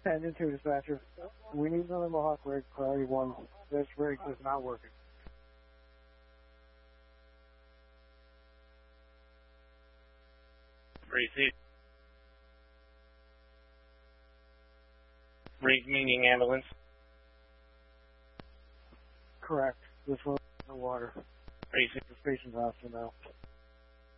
Engine 2 dispatcher. We need another Mohawk rig, priority 1. This rig is not working. Receive. Rig meaning ambulance. Correct. This one is in the water. Receive. The station's hostile now.